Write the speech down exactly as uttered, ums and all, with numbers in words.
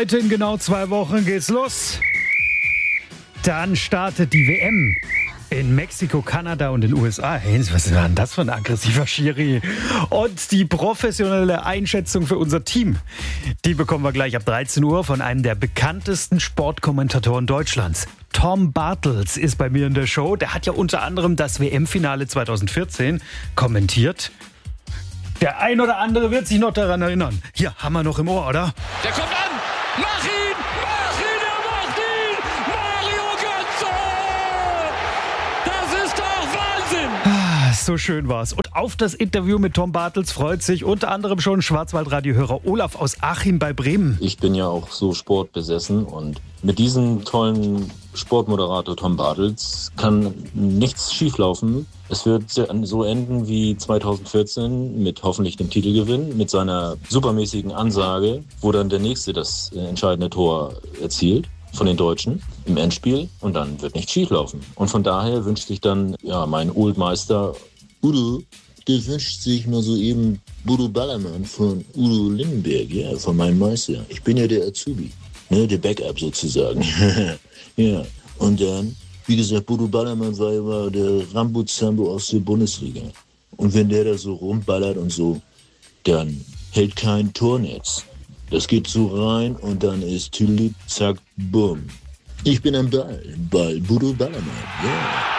Heute in genau zwei Wochen geht's los. Dann startet die W M in Mexiko, Kanada und den U S A. Hey, was war denn das für ein aggressiver Schiri? Und die professionelle Einschätzung für unser Team, die bekommen wir gleich ab dreizehn Uhr von einem der bekanntesten Sportkommentatoren Deutschlands. Tom Bartels ist bei mir in der Show. Der hat ja unter anderem das W M-Finale zweitausendvierzehn kommentiert. Der ein oder andere wird sich noch daran erinnern. Hier, haben wir noch im Ohr, oder? Der kommt an! Mach ihn! Mach ihn! Er macht ihn! Mario Götze! Das ist doch Wahnsinn! Ah, so schön war's. Und auf das Interview mit Tom Bartels freut sich unter anderem schon Schwarzwaldradio-Hörer Olaf aus Achim bei Bremen. Ich bin ja auch so sportbesessen und mit diesem tollen Sportmoderator Tom Bartels kann nichts schieflaufen. Es wird so enden wie zweitausendvierzehn mit hoffentlich dem Titelgewinn, mit seiner supermäßigen Ansage, wo dann der Nächste das entscheidende Tor erzielt von den Deutschen im Endspiel und dann wird nichts schieflaufen. Und von daher wünscht sich dann ja mein Oldmeister Udo, der wünscht sich mal so eben Bodo Ballermann von Udo Lindenberg, ja, von meinem Meister. Ich bin ja der Azubi, ne, der Backup sozusagen. Ja, und dann, wie gesagt, Bodo Ballermann war immer der Rambo-Zambo aus der Bundesliga. Und wenn der da so rumballert und so, dann hält kein Tornetz. Das geht so rein und dann ist Tüli, zack, bumm. Ich bin am Ball, Ball, Bodo Ballermann, ja. Yeah.